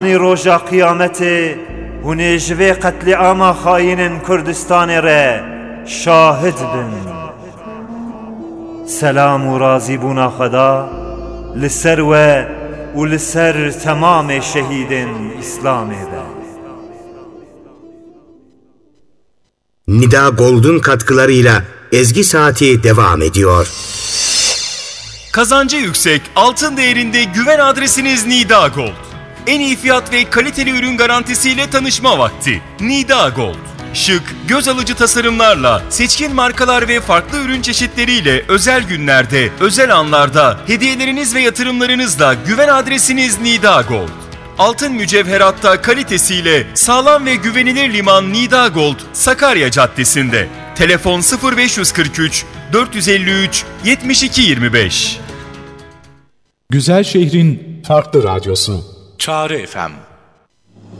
روژا قیامت هنیجوی قتل عام خاین کردستان را شاهد بن. سلام و راضی بونا خدا لسر و لسر تمام şehidin İslam'ı be. Nida Gold'un katkılarıyla Ezgi Saati devam ediyor. Kazancı yüksek, altın değerinde güven adresiniz Nida Gold. En iyi fiyat ve kaliteli ürün garantisiyle tanışma vakti. Nida Gold. Şık, göz alıcı tasarımlarla, seçkin markalar ve farklı ürün çeşitleriyle özel günlerde, özel anlarda, hediyeleriniz ve yatırımlarınızla güven adresiniz Nida Gold. Altın mücevheratta kalitesiyle sağlam ve güvenilir liman Nida Gold, Sakarya Caddesi'nde. Telefon 0543 453 7225. Güzel şehrin farklı radyosu. Çağrı FM